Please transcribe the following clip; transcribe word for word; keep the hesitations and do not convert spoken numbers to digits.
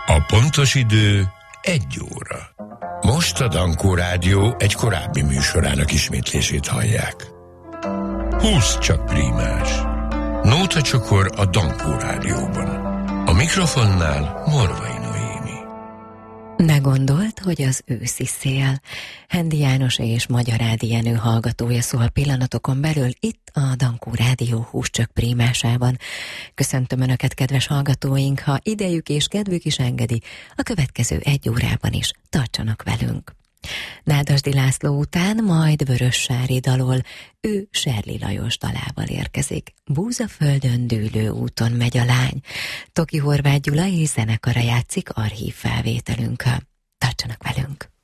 A pontos idő egy óra. Most a Dankó Rádió egy korábbi műsorának ismétlését hallják. Húsz csak prímás. Nóta csokor a Dankó Rádióban. A mikrofonnál Morvai Noémi. Ne gondolt, hogy az őszi szél. Hendi János és Magyar Ádi Jenő hallgatója szól pillanatokon belül itt a Dankó Rádió húsz csak prímásában. Köszöntöm Önöket, kedves hallgatóink, ha idejük és kedvük is engedi, a következő egy órában is tartsanak velünk. Nádasdy László után majd Vörössári dalol, ő Serli Lajos dalával érkezik. Búzaföldön dűlő úton megy a lány. Toki Horváth Gyula és zenekara játszik archív felvételünkön. Tartsanak velünk!